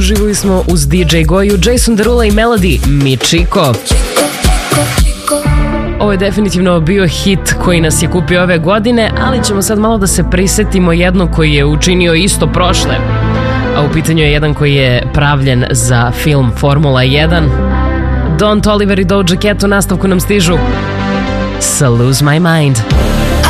Živili smo uz DJ Goju, Jason Derulo i Melody, Mi Chico. Ovo je definitivno bio hit koji nas je kupio ove godine, ali ćemo sad malo da se prisetimo jednog koji je učinio isto prošle. A u pitanju je jedan koji je pravljen za film Formula 1. Don Toliver i Doja Cat u nastavku nam stižu sa Lose My Mind.